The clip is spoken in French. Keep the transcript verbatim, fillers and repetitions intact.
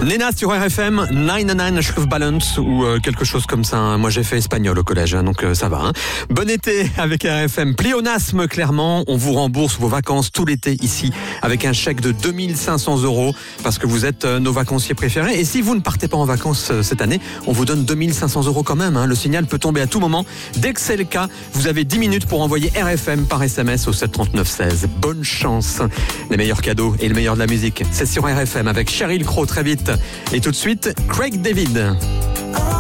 Nena sur R F M, quatre-vingt-dix-neuf Schrifbalance ou euh, quelque chose comme ça. Hein. Moi j'ai fait espagnol au collège, hein, donc euh, ça va. Hein. Bon été avec R F M. Pléonasme, clairement, on vous rembourse vos vacances tout l'été ici avec un chèque de deux mille cinq cents euros parce que vous êtes euh, nos vacanciers préférés. Et si vous ne partez pas en vacances euh, cette année, on vous donne deux mille cinq cents euros quand même. Hein. Le signal peut tomber à tout moment. Dès que c'est le cas, vous avez dix minutes pour envoyer R F M par S M S au sept trente-neuf seize. Bonne chance. Les meilleurs cadeaux et le meilleur de la musique, c'est sur R F M avec Sheryl Crow très vite. Et tout de suite, Craig David.